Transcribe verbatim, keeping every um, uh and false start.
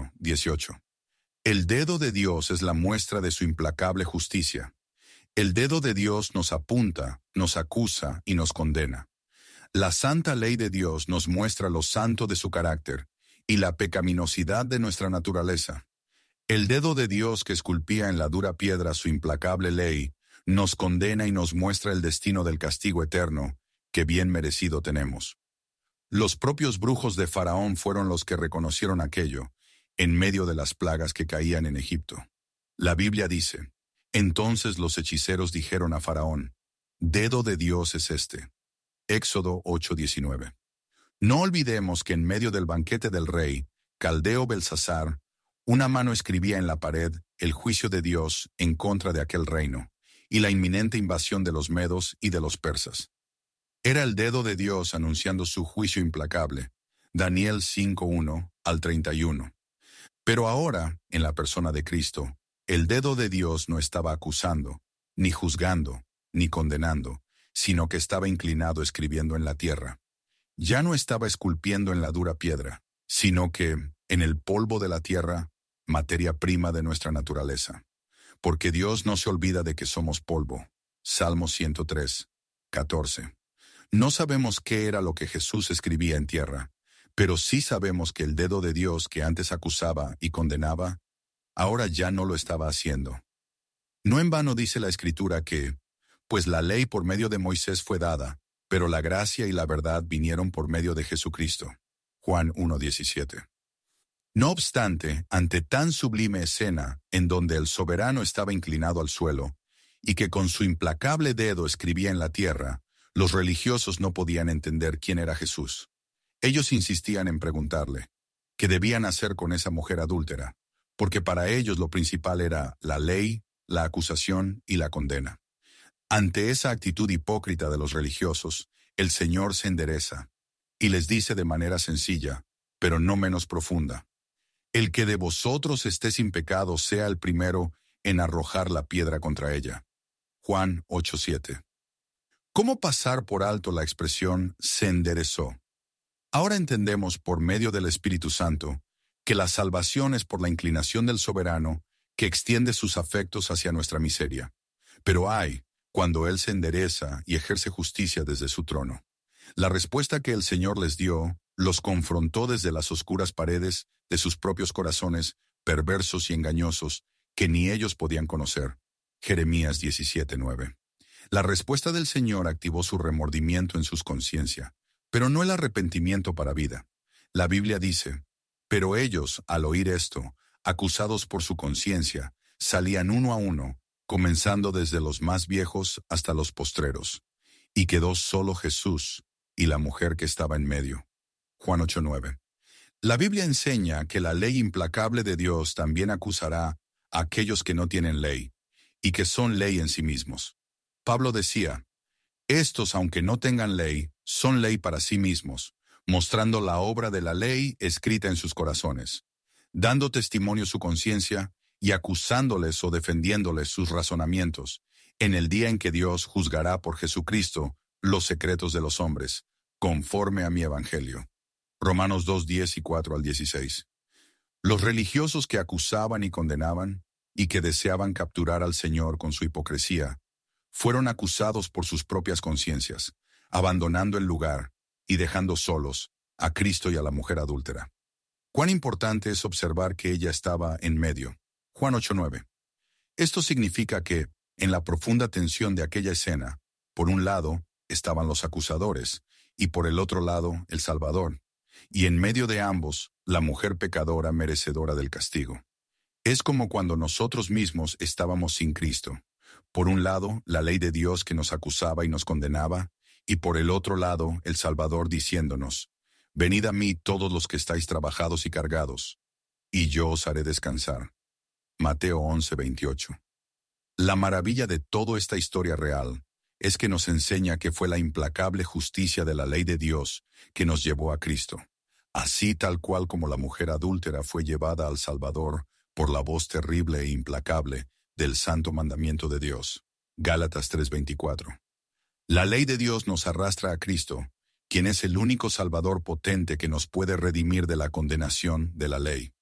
ocho, dieciocho. El dedo de Dios es la muestra de su implacable justicia. El dedo de Dios nos apunta, nos acusa y nos condena. La santa ley de Dios nos muestra lo santo de su carácter y la pecaminosidad de nuestra naturaleza. El dedo de Dios que esculpía en la dura piedra su implacable ley nos condena y nos muestra el destino del castigo eterno que bien merecido tenemos. Los propios brujos de Faraón fueron los que reconocieron aquello en medio de las plagas que caían en Egipto. La Biblia dice, entonces los hechiceros dijeron a Faraón, dedo de Dios es este. Éxodo ocho, diecinueve. No olvidemos que en medio del banquete del rey, Caldeo Belsasar, una mano escribía en la pared el juicio de Dios en contra de aquel reino y la inminente invasión de los medos y de los persas. Era el dedo de Dios anunciando su juicio implacable. Daniel cinco, uno al treinta y uno. Pero ahora, en la persona de Cristo, el dedo de Dios no estaba acusando, ni juzgando, ni condenando, sino que estaba inclinado escribiendo en la tierra. Ya no estaba esculpiendo en la dura piedra, sino que, en el polvo de la tierra, materia prima de nuestra naturaleza. Porque Dios no se olvida de que somos polvo. Salmo ciento tres, catorce. No sabemos qué era lo que Jesús escribía en tierra, pero sí sabemos que el dedo de Dios que antes acusaba y condenaba, ahora ya no lo estaba haciendo. No en vano dice la Escritura que, pues la ley por medio de Moisés fue dada, pero la gracia y la verdad vinieron por medio de Jesucristo. Juan uno, diecisiete. No obstante, ante tan sublime escena, en donde el soberano estaba inclinado al suelo, y que con su implacable dedo escribía en la tierra, los religiosos no podían entender quién era Jesús. Ellos insistían en preguntarle, ¿qué debían hacer con esa mujer adúltera? Porque para ellos lo principal era la ley, la acusación y la condena. Ante esa actitud hipócrita de los religiosos, el Señor se endereza y les dice de manera sencilla, pero no menos profunda, el que de vosotros esté sin pecado sea el primero en arrojar la piedra contra ella. Juan ocho, siete. ¿Cómo pasar por alto la expresión se enderezó? Ahora entendemos por medio del Espíritu Santo que la salvación es por la inclinación del soberano que extiende sus afectos hacia nuestra miseria. Pero ay, cuando Él se endereza y ejerce justicia desde su trono. La respuesta que el Señor les dio los confrontó desde las oscuras paredes de sus propios corazones perversos y engañosos que ni ellos podían conocer. Jeremías diecisiete, nueve. La respuesta del Señor activó su remordimiento en sus conciencia, pero no el arrepentimiento para vida. La Biblia dice, pero ellos, al oír esto, acusados por su conciencia, salían uno a uno, comenzando desde los más viejos hasta los postreros, y quedó solo Jesús y la mujer que estaba en medio. Juan ocho, nueve. La Biblia enseña que la ley implacable de Dios también acusará a aquellos que no tienen ley, y que son ley en sí mismos. Pablo decía, estos, aunque no tengan ley, son ley para sí mismos, mostrando la obra de la ley escrita en sus corazones, dando testimonio su conciencia y acusándoles o defendiéndoles sus razonamientos, en el día en que Dios juzgará por Jesucristo los secretos de los hombres, conforme a mi evangelio. Romanos dos, diez y cuatro al dieciséis. Los religiosos que acusaban y condenaban, y que deseaban capturar al Señor con su hipocresía, fueron acusados por sus propias conciencias, abandonando el lugar y dejando solos a Cristo y a la mujer adúltera. Cuán importante es observar que ella estaba en medio. Juan ocho, nueve. Esto significa que, en la profunda tensión de aquella escena, por un lado estaban los acusadores, y por el otro lado el Salvador, y en medio de ambos, la mujer pecadora merecedora del castigo. Es como cuando nosotros mismos estábamos sin Cristo. Por un lado, la ley de Dios que nos acusaba y nos condenaba, y por el otro lado, el Salvador diciéndonos, venid a mí todos los que estáis trabajados y cargados, y yo os haré descansar. Mateo once, veintiocho. La maravilla de toda esta historia real es que nos enseña que fue la implacable justicia de la ley de Dios que nos llevó a Cristo, así tal cual como la mujer adúltera fue llevada al Salvador por la voz terrible e implacable del santo mandamiento de Dios. Gálatas tres, veinticuatro. La ley de Dios nos arrastra a Cristo, quien es el único Salvador potente que nos puede redimir de la condenación de la ley.